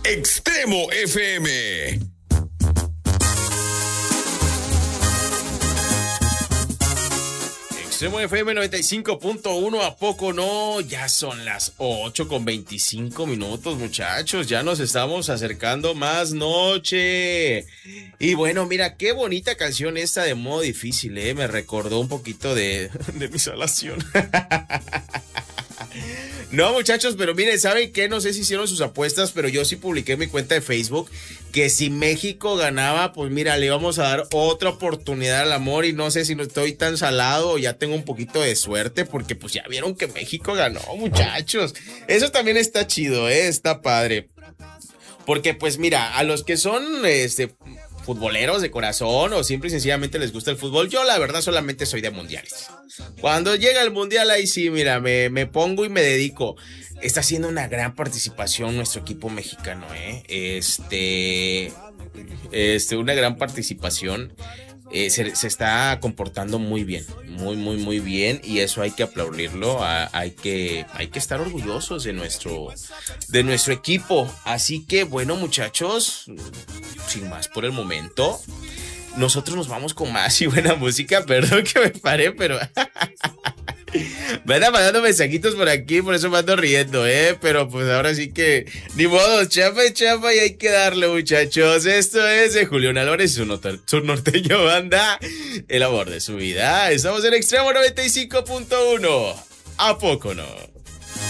Extremo FM. Extremo FM 95.1, ¿a poco no? Ya son las 8:25, muchachos. Ya nos estamos acercando más noche. Y bueno, mira, qué bonita canción esta de Modo Difícil, ¿eh? Me recordó un poquito de mi salación. No, muchachos, pero miren, ¿saben qué? No sé si hicieron sus apuestas, pero yo sí publiqué en mi cuenta de Facebook que si México ganaba, pues mira, le íbamos a dar otra oportunidad al amor, y no sé si no estoy tan salado o ya tengo un poquito de suerte, porque pues ya vieron que México ganó, muchachos. Eso también está chido, está padre. Porque pues mira, a los que son futboleros de corazón o simple y sencillamente les gusta el fútbol, yo la verdad solamente soy de mundiales. Cuando llega el mundial, ahí sí, mira, me pongo y me dedico. Está haciendo una gran participación nuestro equipo mexicano, una gran participación. Se está comportando muy bien, muy bien, y eso hay que aplaudirlo. Hay que estar orgullosos de nuestro equipo. Así que bueno, muchachos, sin más por el momento, nosotros nos vamos con más y buena música. Perdón que me paré, pero me andan mandando mensajitos por aquí, por eso me ando riendo, pero pues ahora sí que ni modo, chapa y hay que darle, muchachos. Esto es de Julián Álvarez, su norteño banda, el amor de su vida. Estamos en Extremo 95.1. ¿A poco no?